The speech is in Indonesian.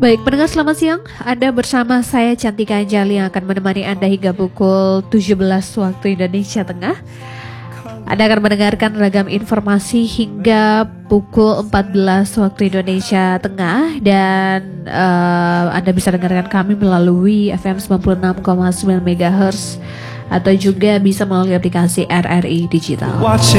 Baik, pendengar selamat siang. Anda bersama saya Cantika Anjali yang akan menemani Anda hingga pukul 17 waktu Indonesia Tengah. Anda akan mendengarkan ragam informasi hingga pukul 14 waktu Indonesia Tengah. Dan Anda bisa dengarkan kami melalui FM 96,9 MHz atau juga bisa melalui aplikasi RRI Digital.